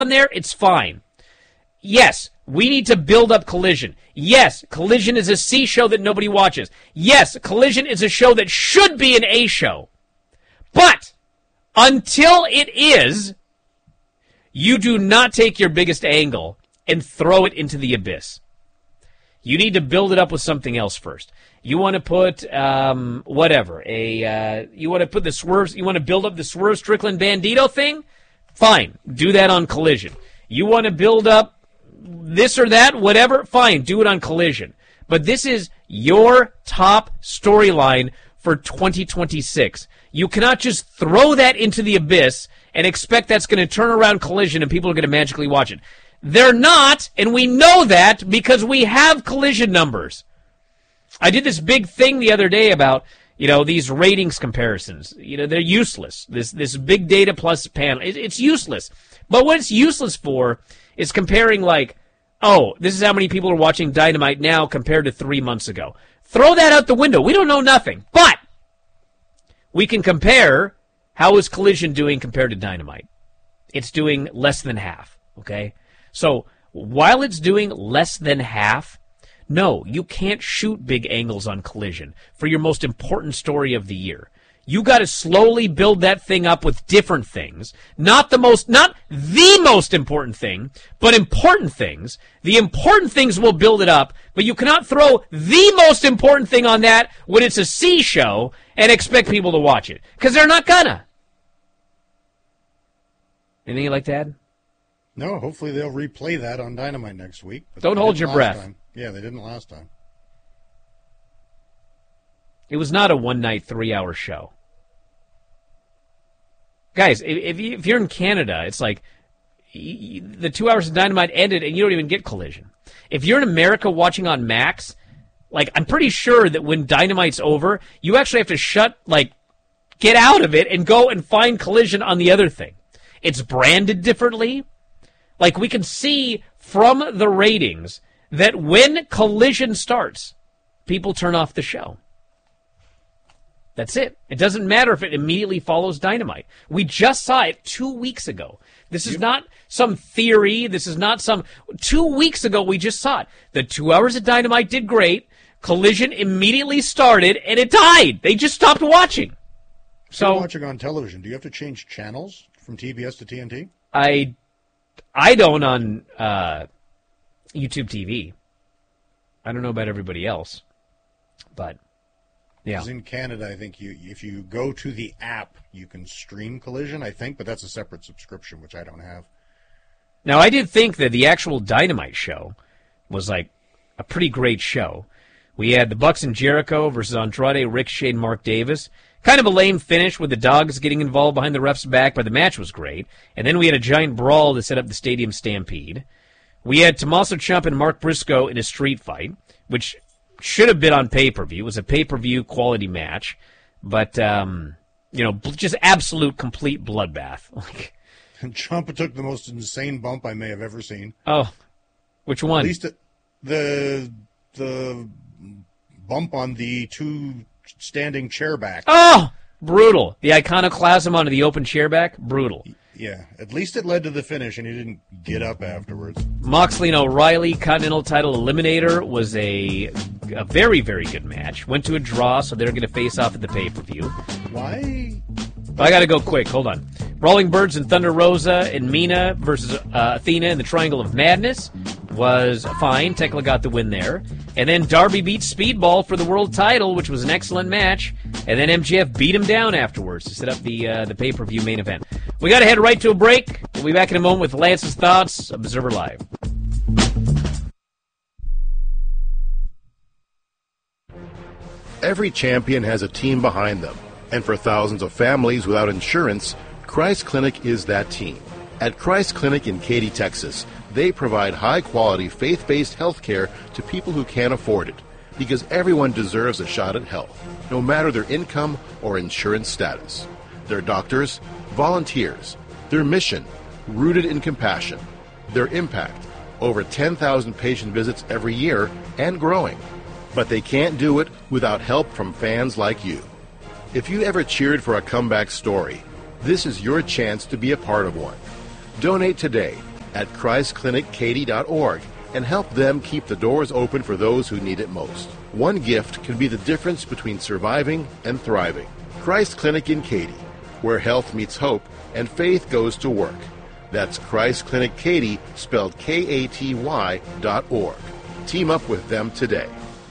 on there, it's fine. Yes, we need to build up Collision. Yes, Collision is a C show that nobody watches. Yes, Collision is a show that should be an A show. But until it is, you do not take your biggest angle and throw it into the abyss. You need to build it up with something else first. You want to put you want to put the Swerve, you want to build up the Swerve Strickland Bandito thing? Fine, do that on Collision. You want to build up this or that, whatever, fine, do it on Collision. But this is your top storyline for 2026. You cannot just throw that into the abyss and expect that's going to turn around Collision and people are going to magically watch it. They're not, and we know that because we have Collision numbers. I did this big thing the other day about, these ratings comparisons. They're useless. This big data plus panel, it's useless. But what it's useless for is comparing this is how many people are watching Dynamite now compared to 3 months ago. Throw that out the window. We don't know nothing. But we can compare how is Collision doing compared to Dynamite. It's doing less than half, okay? So while it's doing less than half, no, you can't shoot big angles on Collision for your most important story of the year. You got to slowly build that thing up with different things. Not the most important thing, but important things. The important things will build it up, but you cannot throw the most important thing on that when it's a C show and expect people to watch it. Because they're not gonna. Anything you'd like to add? No, hopefully they'll replay that on Dynamite next week. Don't hold your breath. Time. Yeah, they didn't last time. It was not a one-night, 3-hour show. Guys, if you're in Canada, it's like the 2 hours of Dynamite ended and you don't even get Collision. If you're in America watching on Max, I'm pretty sure that when Dynamite's over, you actually have to get out of it and go and find Collision on the other thing. It's branded differently. We can see from the ratings that when Collision starts, people turn off the show. That's it. It doesn't matter if it immediately follows Dynamite. We just saw it 2 weeks ago. This is not some theory. This is not 2 weeks ago we just saw it. The 2 hours of Dynamite did great. Collision immediately started, and it died. They just stopped watching. So watching on television, do you have to change channels from TBS to TNT? I don't on YouTube TV. I don't know about everybody else, but yeah. Because in Canada, I think if you go to the app, you can stream Collision, I think, but that's a separate subscription, which I don't have. Now, I did think that the actual Dynamite show was a pretty great show. We had the Bucks and Jericho versus Andrade, Ricochet, and Mark Davis. Kind of a lame finish with the Dogs getting involved behind the ref's back, but the match was great. And then we had a giant brawl to set up the Stadium Stampede. We had Tommaso Ciampa and Mark Briscoe in a street fight, which should have been on pay-per-view. It was a pay-per-view quality match, but, just absolute complete bloodbath. And Ciampa took the most insane bump I may have ever seen. Oh, which one? At least the bump on the two standing chair back. Oh, brutal. The iconoclasm onto the open chair back, brutal. Yeah, at least it led to the finish, and he didn't get up afterwards. Moxley and O'Reilly Continental Title Eliminator was a very, very good match. Went to a draw, so they're going to face off at the pay-per-view. Why? I got to go quick. Hold on. Brawling Birds and Thunder Rosa and Mina versus Athena in the Triangle of Madness was fine. Tekla got the win there. And then Darby beat Speedball for the world title, which was an excellent match. And then MJF beat him down afterwards to set up the pay-per-view main event. We got to head right to a break. We'll be back in a moment with Lance's thoughts. Observer Live. Every champion has a team behind them. And for thousands of families without insurance, Christ Clinic is that team. At Christ Clinic in Katy, Texas, they provide high-quality, faith-based health care to people who can't afford it, because everyone deserves a shot at health, no matter their income or insurance status. Their doctors, volunteers, their mission, rooted in compassion, their impact, over 10,000 patient visits every year and growing. But they can't do it without help from fans like you. If you ever cheered for a comeback story, this is your chance to be a part of one. Donate today at ChristClinicKaty.org and help them keep the doors open for those who need it most. One gift can be the difference between surviving and thriving. Christ Clinic in Katy, where health meets hope and faith goes to work. That's Christ Clinic Katy, spelled KATY.org. Team up with them today.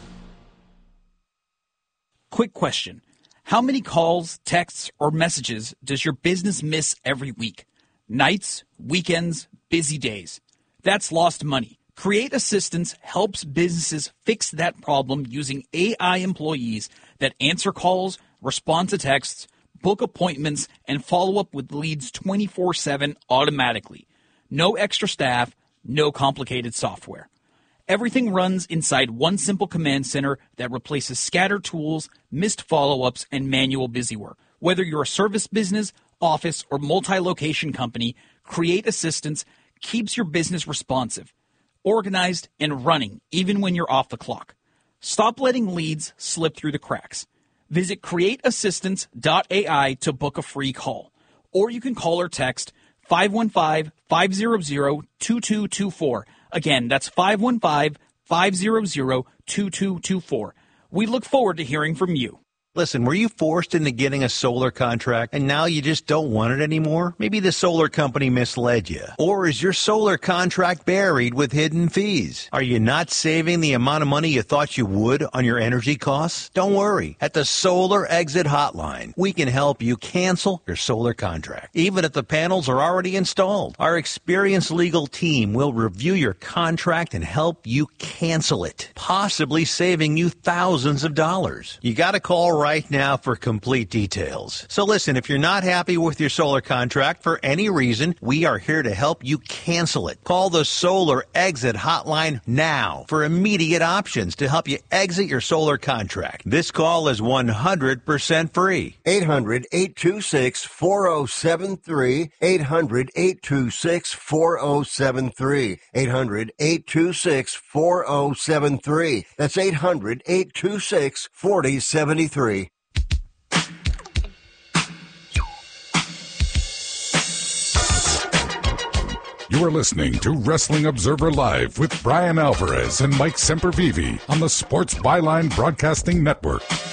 Quick question. How many calls, texts, or messages does your business miss every week? Nights, weekends, busy days. That's lost money. Create Assistance helps businesses fix that problem using AI employees that answer calls, respond to texts, book appointments, and follow up with leads 24/7 automatically. No extra staff, no complicated software. Everything runs inside one simple command center that replaces scattered tools, missed follow-ups, and manual busywork. Whether you're a service business, office, or multi-location company, Create Assistance keeps your business responsive, organized, and running even when you're off the clock. Stop letting leads slip through the cracks. Visit createassistance.ai to book a free call. Or you can call or text 515-500-2224. Again, that's 515-500-2224. We look forward to hearing from you. Listen, were you forced into getting a solar contract and now you just don't want it anymore? Maybe the solar company misled you. Or is your solar contract buried with hidden fees? Are you not saving the amount of money you thought you would on your energy costs? Don't worry. At the Solar Exit Hotline, we can help you cancel your solar contract, even if the panels are already installed. Our experienced legal team will review your contract and help you cancel it, possibly saving you thousands of dollars. You got to call right now for complete details. So listen, if you're not happy with your solar contract for any reason, we are here to help you cancel it. Call the Solar Exit Hotline now for immediate options to help you exit your solar contract. This call is 100% free. 800-826-4073. 800-826-4073. 800-826-4073. That's 800-826-4073. You are listening to Wrestling Observer Live with Brian Alvarez and Mike Sempervive on the Sports Byline Broadcasting Network.